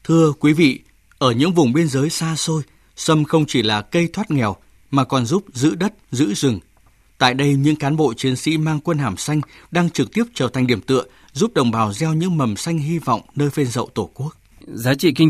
Thưa quý vị, ở những vùng biên giới xa xôi, sâm không chỉ là cây thoát nghèo mà còn giúp giữ đất, giữ rừng. Tại đây, những cán bộ chiến sĩ mang quân hàm xanh đang trực tiếp trở thành điểm tựa, giúp đồng bào gieo những mầm xanh hy vọng nơi phên dậu Tổ quốc. Giá trị kinh